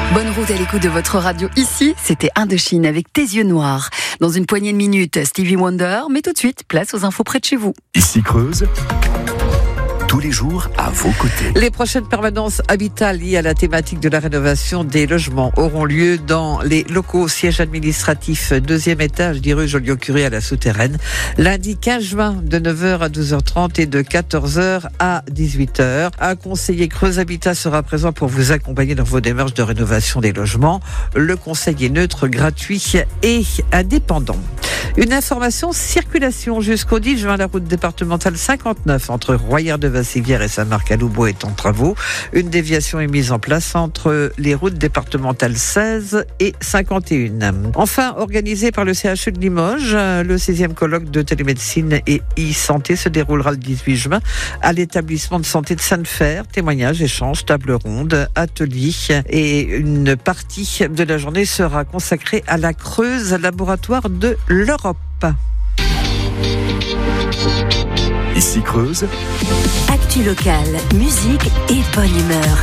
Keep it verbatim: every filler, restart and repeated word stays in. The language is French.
Bonne route à l'écoute de votre radio. Ici, c'était Indochine avec Tes yeux noirs. Dans une poignée de minutes, Stevie Wonder, mais tout de suite, place aux infos près de chez vous. Ici Creuse, tous les jours à vos côtés. Les prochaines permanences habitat liées à la thématique de la rénovation des logements auront lieu dans les locaux sièges administratifs deuxième étage dix rue Joliot-Curie à la Souterraine, lundi quinze juin de neuf heures à douze heures trente et de quatorze heures à dix-huit heures. Un conseiller Creuse Habitat sera présent pour vous accompagner dans vos démarches de rénovation des logements. Le conseil est neutre, gratuit et indépendant. Une information circulation jusqu'au dix juin, la route départementale cinquante-neuf entre Royère-de-Vassivière et Saint-Marc-à-Loubeau est en travaux. Une déviation est mise en place entre les routes départementales seize et cinquante et un. Enfin, organisé par le C H U de Limoges, le seizième colloque de télémédecine et e-santé se déroulera le dix-huit juin à l'établissement de santé de Sainte-Fère. Témoignages, échanges, table ronde, ateliers et une partie de la journée sera consacrée à la Creuse, laboratoire de l'Europe. Ici Creuse, Actu locale, musique et bonne humeur.